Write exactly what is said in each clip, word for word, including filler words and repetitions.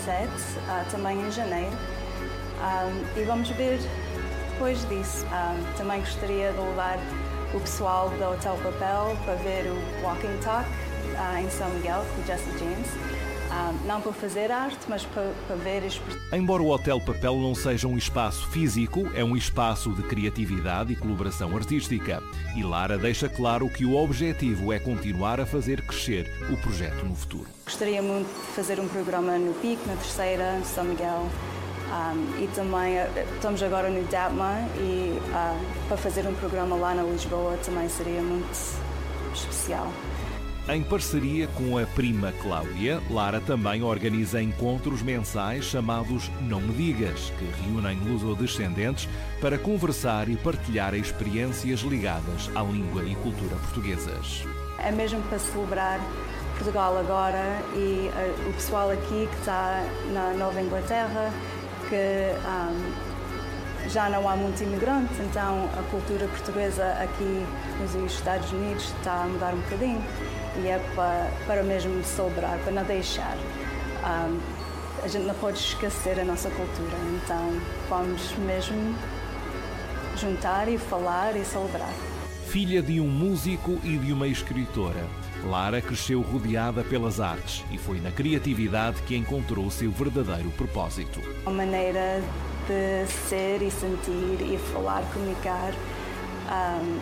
Sunset, uh, também em janeiro. Um, e vamos ver depois disso. Um, também gostaria de levar o pessoal do Hotel Papel para ver o Walking Talk uh, em São Miguel, com o Jesse James. Um, não para fazer arte, mas para, para ver as pessoas. Embora o Hotel Papel não seja um espaço físico, é um espaço de criatividade e colaboração artística. E Lara deixa claro que o objetivo é continuar a fazer crescer o projeto no futuro. Gostaria muito de fazer um programa no P I C, na Terceira, em São Miguel. Um, e também estamos agora no D A P M A e uh, para fazer um programa lá na Lisboa também seria muito especial. Em parceria com a prima Cláudia, Lara também organiza encontros mensais chamados Não Me Digas, que reúnem lusodescendentes para conversar e partilhar experiências ligadas à língua e cultura portuguesas. É mesmo para celebrar Portugal agora e uh, o pessoal aqui que está na Nova Inglaterra, que um, já não há muito imigrante, então a cultura portuguesa aqui nos Estados Unidos está a mudar um bocadinho. E é para, para mesmo celebrar, para não deixar. Um, a gente não pode esquecer a nossa cultura, então vamos mesmo juntar e falar e celebrar. Filha de um músico e de uma escritora, Lara cresceu rodeada pelas artes e foi na criatividade que encontrou o seu verdadeiro propósito. A maneira de ser e sentir e falar, comunicar. Um,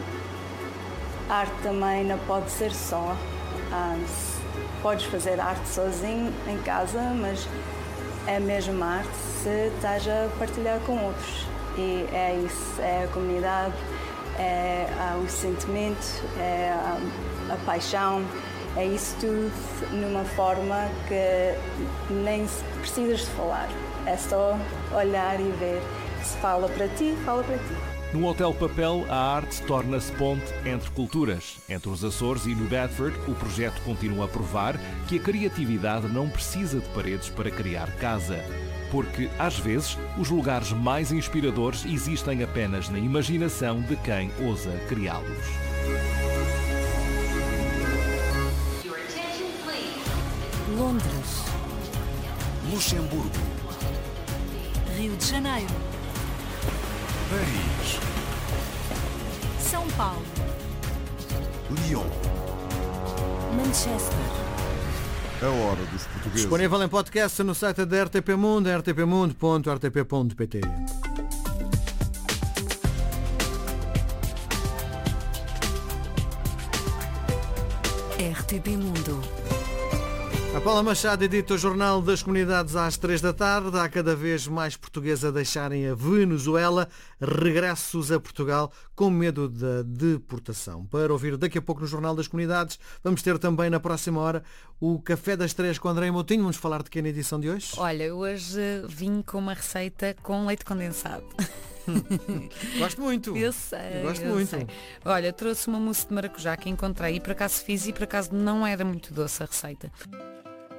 a arte também não pode ser só. Um, podes fazer arte sozinho em casa, mas é mesmo arte se estás a partilhar com outros. E é isso, é a comunidade, é uh, o sentimento, é a, a paixão, é isso tudo numa forma que nem precisas de falar. É só olhar e ver. Se fala para ti, fala para ti. No Hotel Papel, a arte torna-se ponte entre culturas. Entre os Açores e no Bedford, o projeto continua a provar que a criatividade não precisa de paredes para criar casa. Porque, às vezes, os lugares mais inspiradores existem apenas na imaginação de quem ousa criá-los. Londres, Luxemburgo, Rio de Janeiro, Paris, São Paulo, Lyon. Manchester. A hora dos portugueses. Disponível em podcast no site da R T P Mundo, r t p mundo ponto r t p ponto p t. R T P Mundo. A Paula Machado edita o Jornal das Comunidades às três da tarde. Há cada vez mais portugueses a deixarem a Venezuela, regressos a Portugal com medo da deportação. Para ouvir daqui a pouco no Jornal das Comunidades, vamos ter também na próxima hora o Café das Três com André Moutinho. Vamos falar de quem na edição de hoje? Olha, hoje vim com uma receita com leite condensado. Gosto muito. Eu sei. Gosto eu muito. sei. Olha, trouxe uma mousse de maracujá que encontrei e por acaso fiz e por acaso não era muito doce a receita.